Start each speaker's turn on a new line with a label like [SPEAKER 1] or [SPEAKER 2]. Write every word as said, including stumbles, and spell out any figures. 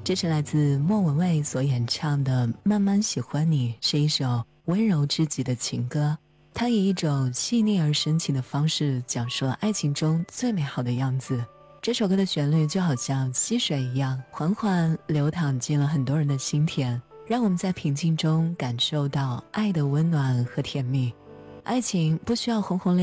[SPEAKER 1] 这是来自莫文蔚所演唱的《慢慢喜欢你》，是一首温柔至极的情歌。它以一种细腻而深情的方式讲述了爱情中最美好的样子。这首歌的旋律就好像溪水一样，缓缓流淌进了很多人的心田，让我们在平静中感受到爱的温暖和甜蜜。爱情不需要轰轰烈